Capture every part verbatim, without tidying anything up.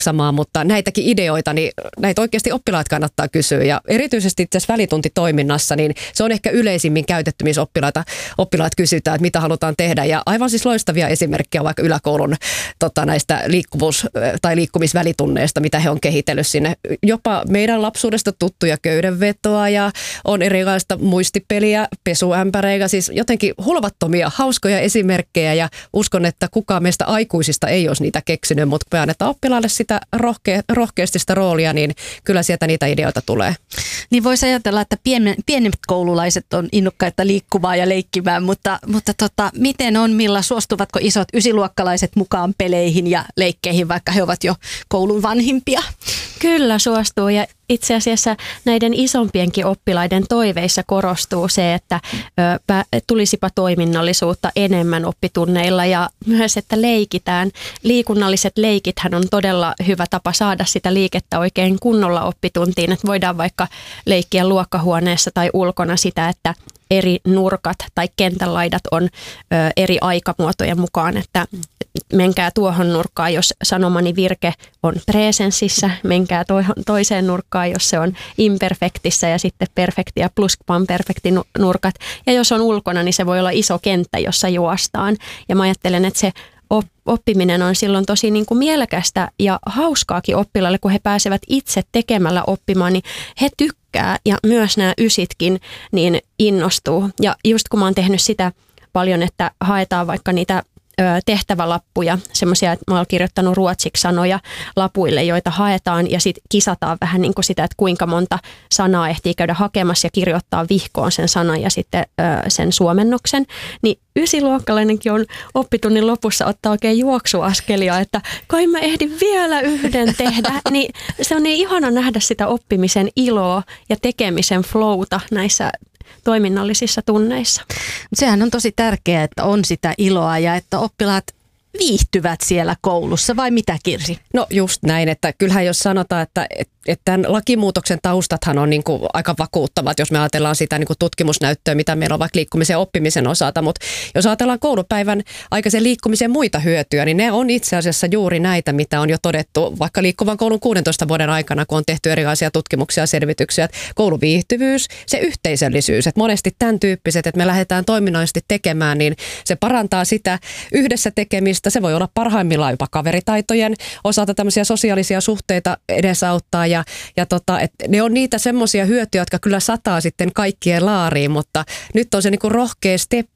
maksamaan, mutta näitäkin ideoita, niin näitä oikeasti oppilaat kannattaa kysyä. Ja erityisesti itse asiassa välituntitoiminnassa, niin se on ehkä yleisimmin käytetty, missä oppilaita, oppilaat kysytään, että mitä halutaan tehdä. Ja aivan siis loistavia esimerkkejä vaikka yläkoulun tota, näistä liikkuvuus- tai liikkumisvälitunneista, mitä he on kehitellyt sinne. Jopa meidän lapsuudesta tuttuja köydenvetoa ja on erilaista muistipeliä, pesuämpäreitä, siis jotenkin hulvattomia, hauskoja esimerkkejä ja uskon, että kukaan meistä aikuisista ei olisi niitä keksinyt, mutta kun me annetaan oppilaalle sitä rohke- rohkeasti sitä roolia, niin kyllä sieltä niitä ideoita tulee. Niin voisi ajatella, että pien, pienet koululaiset on innokkaita liikkumaan ja leikkimään, mutta, mutta tota, miten on, Milla, suostuvatko isot ysiluokkalaiset mukaan peleihin ja leikkeihin, vaikka he ovat jo koulun vanhimpia? Kyllä suostuu ja itse asiassa näiden isompienkin oppilaiden toiveissa korostuu se, että ö, tulisipa toiminnallisuutta enemmän oppitunneilla ja myös, että leikitään. Liikunnalliset leikithän on todella hyvä tapa saada sitä liikettä oikein kunnolla oppituntiin, että voidaan vaikka leikkiä luokkahuoneessa tai ulkona sitä, että eri nurkat tai kentän laidat on ö, eri aikamuotojen mukaan, että menkää tuohon nurkkaan, jos sanomani virke on presenssissä, menkää toiseen nurkkaan, jos se on imperfektissä ja sitten perfekti ja pluskvamperfekti nurkat. Ja jos on ulkona, niin se voi olla iso kenttä, jossa juostaan. Ja mä ajattelen, että se oppiminen on silloin tosi niin kuin mielekästä ja hauskaakin oppilaille, kun he pääsevät itse tekemällä oppimaan, niin he tykkää ja myös nämä ysitkin niin innostuu. Ja just kun mä oon tehnyt sitä paljon, että haetaan vaikka niitä tehtävälappuja, semmoisia, että mä oon kirjoittanut ruotsiksi sanoja lapuille, joita haetaan ja sitten kisataan vähän niin kuin sitä, että kuinka monta sanaa ehtii käydä hakemassa ja kirjoittaa vihkoon sen sanan ja sitten ö, sen suomennoksen, niin ysiluokkalainenkin on oppitunnin lopussa ottaa oikein juoksuaskelia, että kai mä ehdin vielä yhden tehdä, niin se on niin ihana nähdä sitä oppimisen iloa ja tekemisen flowta näissä toiminnallisissa tunneissa. Sehän on tosi tärkeää, että on sitä iloa ja että oppilaat viihtyvät siellä koulussa, vai mitä, Kirsi? No just näin, että kyllähän jos sanotaan, että, että tämän lakimuutoksen taustathan on niin kuin aika vakuuttavat, jos me ajatellaan sitä niin kuin tutkimusnäyttöä, mitä meillä on vaikka liikkumisen ja oppimisen osalta, mutta jos ajatellaan koulupäivän aikaisen liikkumisen muita hyötyjä, niin ne on itse asiassa juuri näitä, mitä on jo todettu vaikka liikkuvan koulun kuudentoista vuoden aikana, kun on tehty erilaisia tutkimuksia ja selvityksiä, että kouluviihtyvyys, se yhteisöllisyys, että monesti tämän tyyppiset, että me lähdetään toiminnallisesti tekemään, niin se parantaa sitä yhdessä tekemistä. Se voi olla parhaimmillaan jopa kaveritaitojen osalta tämmöisiä sosiaalisia suhteita edesauttaa ja, ja tota, et ne on niitä semmoisia hyötyjä, jotka kyllä sataa sitten kaikkien laariin, mutta nyt on se niinku rohkea steppi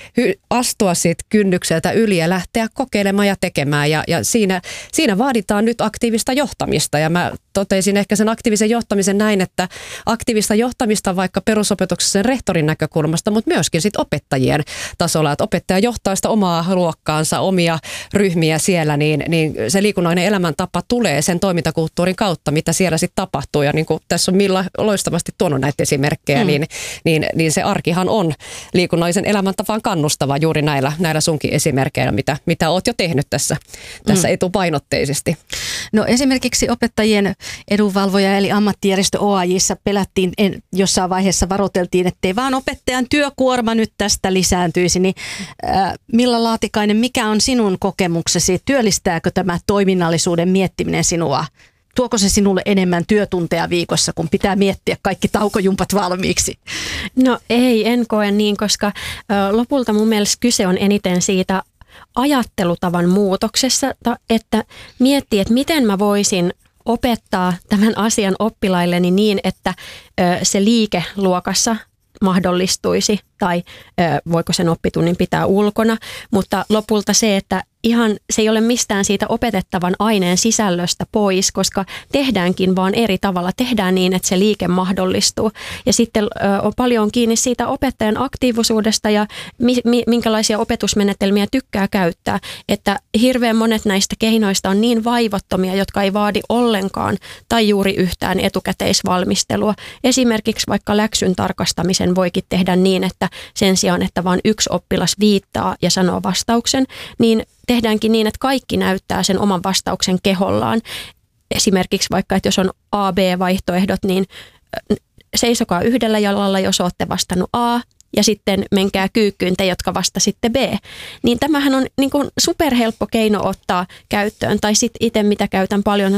astua siitä kynnykseltä yli ja lähteä kokeilemaan ja tekemään ja, ja siinä, siinä vaaditaan nyt aktiivista johtamista ja mä totesin ehkä sen aktiivisen johtamisen näin, että aktiivista johtamista vaikka perusopetuksessa sen rehtorin näkökulmasta, mutta myöskin sit opettajien tasolla, että opettaja johtaa sitä omaa luokkaansa, omia ryhmiä siellä, niin, niin se liikunnallinen elämäntapa tulee sen toimintakulttuurin kautta, mitä siellä sitten tapahtuu ja niin kuin tässä on Milla loistavasti tuonut näitä esimerkkejä, mm. niin, niin, niin se arkihan on liikunnallisen elämäntapaan kannustava juuri näillä, näillä sunkin esimerkkeillä, mitä, mitä oot jo tehnyt tässä, tässä mm. etupainotteisesti. No esimerkiksi opettajien edunvalvoja eli ammattijärjestö O A J:ssä pelättiin, en, jossain vaiheessa varoiteltiin, ettei vaan opettajan työkuorma nyt tästä lisääntyisi. Niin, äh, Milla Laatikainen, mikä on sinun kokemuksesi? Työllistääkö tämä toiminnallisuuden miettiminen sinua? Tuoko se sinulle enemmän työtunteja viikossa, kun pitää miettiä kaikki taukojumpat valmiiksi? No ei, en koe niin, koska ö, lopulta mun mielestä kyse on eniten siitä ajattelutavan muutoksessa, että miettii, että miten mä voisin opettaa tämän asian oppilailleni niin, että ö, se liike luokassa mahdollistuisi tai ö, voiko sen oppitunnin pitää ulkona, mutta lopulta se, että ihan se ei ole mistään siitä opetettavan aineen sisällöstä pois, koska tehdäänkin vaan eri tavalla. Tehdään niin, että se liike mahdollistuu. Ja sitten ö, on paljon kiinni siitä opettajan aktiivisuudesta ja mi, mi, minkälaisia opetusmenetelmiä tykkää käyttää. Että hirveän monet näistä keinoista on niin vaivottomia, jotka ei vaadi ollenkaan tai juuri yhtään etukäteisvalmistelua. Esimerkiksi vaikka läksyn tarkastamisen voikin tehdä niin, että sen sijaan, että vain yksi oppilas viittaa ja sanoo vastauksen, niin tehdäänkin niin, että kaikki näyttää sen oman vastauksen kehollaan. Esimerkiksi vaikka, että jos on A B-vaihtoehdot, niin seisokaa yhdellä jalalla, jos olette vastannut A, ja sitten menkää kyykkyyn te, jotka vastasitte B. Niin tämähän on niin kuin superhelppo keino ottaa käyttöön. Tai sitten itse, mitä käytän paljon, on